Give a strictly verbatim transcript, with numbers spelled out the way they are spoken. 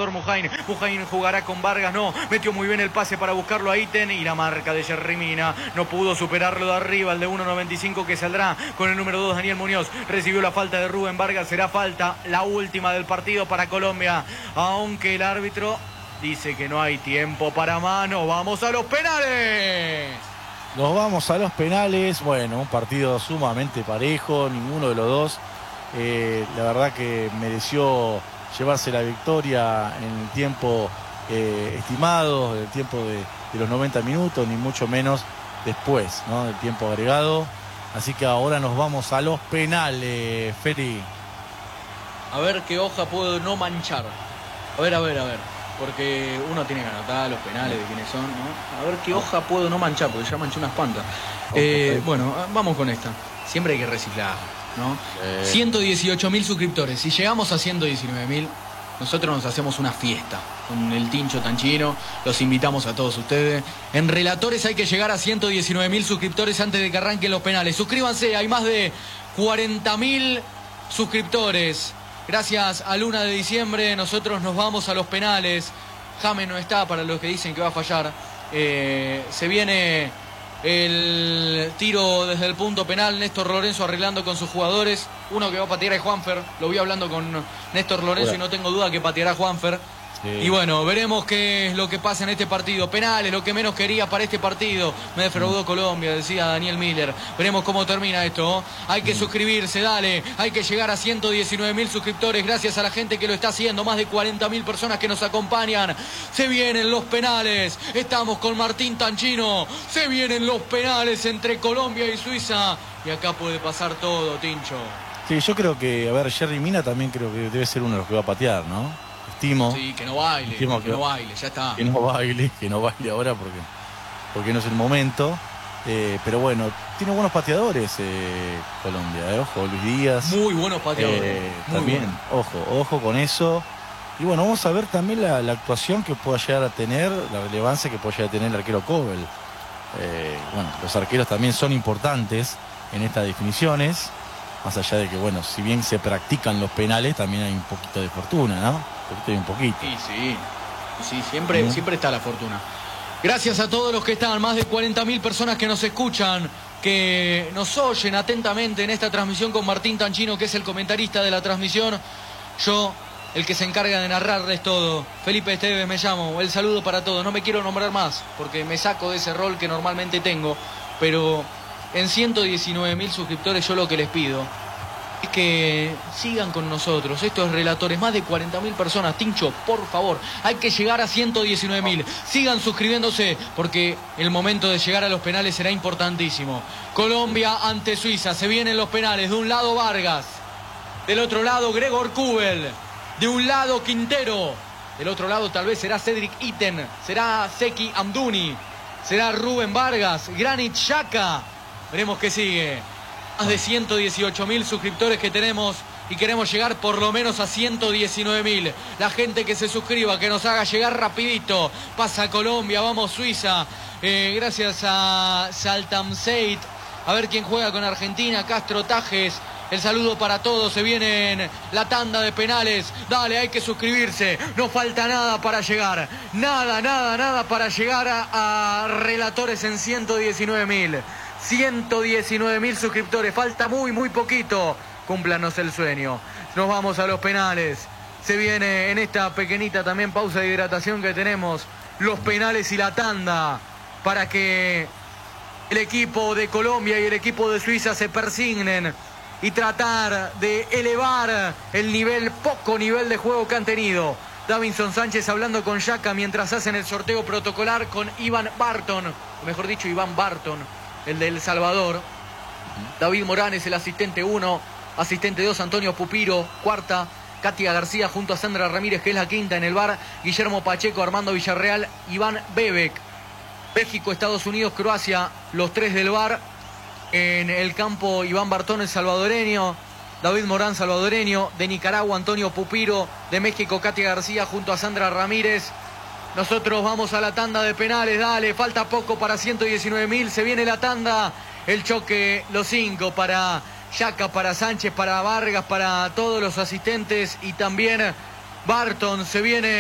jugador Mujain. Mujain jugará con Vargas, no. Metió muy bien el pase para buscarlo a Iten y la marca de Jerry Mina. No pudo superarlo de arriba, el de uno noventa y cinco que saldrá con el número dos, Daniel Muñoz. Recibió la falta de Rubén Vargas. Será falta la última del partido para Colombia. Aunque el árbitro dice que no hay tiempo para mano. ¡Vamos a los penales! Nos vamos a los penales. Bueno, un partido sumamente parejo. Ninguno de los dos, eh, la verdad que mereció llevarse la victoria en el tiempo eh, estimado, el tiempo de, de los noventa minutos, ni mucho menos después, ¿no?, del tiempo agregado. Así que ahora nos vamos a los penales, Feri. A ver qué hoja puedo no manchar. A ver, a ver, a ver. Porque uno tiene que anotar los penales de quiénes son, ¿no? A ver qué hoja puedo no manchar, porque ya manché unas cuantas. Eh, bueno, vamos con esta. Siempre hay que reciclar, ¿no? Eh. ciento dieciocho mil suscriptores. Si llegamos a ciento diecinueve mil, nosotros nos hacemos una fiesta con el Tincho Tanchino. Los invitamos a todos ustedes. En Relatores hay que llegar a ciento diecinueve mil suscriptores antes de que arranquen los penales. Suscríbanse, hay más de cuarenta mil suscriptores. Gracias a Luna de Diciembre, nosotros nos vamos a los penales. James no está, para los que dicen que va a fallar. Eh, se viene el tiro desde el punto penal. Néstor Lorenzo arreglando con sus jugadores. Uno que va a patear es Juanfer. Lo vi hablando con Néstor Lorenzo Hola. y no tengo duda que pateará Juanfer. Sí. Y bueno, veremos qué es lo que pasa en este partido. Penales, lo que menos quería para este partido. Me defraudó mm. Colombia, decía Daniel Miller. Veremos cómo termina esto, ¿eh? Hay que mm. suscribirse, dale. Hay que llegar a ciento diecinueve mil suscriptores. Gracias a la gente que lo está haciendo. Más de cuarenta mil personas que nos acompañan. Se vienen los penales. Estamos con Martín Tanchino. Se vienen los penales entre Colombia y Suiza. Y acá puede pasar todo, Tincho. Sí, yo creo que, a ver, Jerry Mina también creo que debe ser uno de los que va a patear, ¿no? Estimo, sí, que no baile, que, que no baile, ya está. Que no baile, que no baile ahora porque, porque no es el momento. Eh, pero bueno, tiene buenos pateadores eh, Colombia, eh, ojo, Luis Díaz. Muy buenos pateadores. Eh, muy también, bueno. ojo, ojo con eso. Y bueno, vamos a ver también la, la actuación que pueda llegar a tener, la relevancia que pueda llegar a tener el arquero Kobel. Eh, bueno, los arqueros también son importantes en estas definiciones. Más allá de que, bueno, si bien se practican los penales, también hay un poquito de fortuna, ¿no? Un poquito y un poquito. Sí, sí. Sí, siempre, ¿Mm? siempre está la fortuna. Gracias a todos los que están, más de cuarenta mil personas que nos escuchan, que nos oyen atentamente en esta transmisión con Martín Tanchino, que es el comentarista de la transmisión. Yo, el que se encarga de narrarles todo. Felipe Esteves me llamo. El saludo para todos. No me quiero nombrar más, porque me saco de ese rol que normalmente tengo, pero en ciento diecinueve mil suscriptores yo lo que les pido es que sigan con nosotros. Estos relatores, más de cuarenta mil personas. Tincho, por favor, hay que llegar a ciento diecinueve mil. Sigan suscribiéndose porque el momento de llegar a los penales será importantísimo. Colombia ante Suiza. Se vienen los penales. De un lado Vargas, del otro lado Gregor Kobel, de un lado Quintero, del otro lado tal vez será Cedric Iten, será Zeki Amdouni, será Rubén Vargas, Granit Xhaka. Veremos qué sigue. Más de ciento dieciocho mil suscriptores que tenemos y queremos llegar por lo menos a ciento diecinueve mil. La gente que se suscriba, que nos haga llegar rapidito. Pasa Colombia, vamos Suiza. Eh, gracias a Saltam Seit. A ver quién juega con Argentina. Castro Tajes. El saludo para todos. Se viene la tanda de penales. Dale, hay que suscribirse. No falta nada para llegar. Nada, nada, nada para llegar a, a relatores en ciento diecinueve mil. ciento diecinueve mil suscriptores. Falta muy, muy poquito. Cúmplanos el sueño. Nos vamos a los penales. Se viene en esta pequeñita también pausa de hidratación que tenemos los penales y la tanda para que el equipo de Colombia y el equipo de Suiza se persignen y tratar de elevar el nivel, poco nivel de juego que han tenido. Davinson Sánchez hablando con Xhaka mientras hacen el sorteo protocolar con Iván Barton, o mejor dicho, Iván Barton, el de El Salvador. David Morán es el asistente uno, asistente dos Antonio Pupiro, cuarta Katia García junto a Sandra Ramírez, que es la quinta en el bar, Guillermo Pacheco, Armando Villarreal, Iván Bebek. México, Estados Unidos, Croacia, los tres del bar. En el campo Iván Bartón, el salvadoreño, David Morán, salvadoreño. De Nicaragua, Antonio Pupiro. De México, Katia García junto a Sandra Ramírez. Nosotros vamos a la tanda de penales, dale, falta poco para ciento diecinueve mil, se viene la tanda, el choque, los cinco para Xhaka, para Sánchez, para Vargas, para todos los asistentes y también Barton, se viene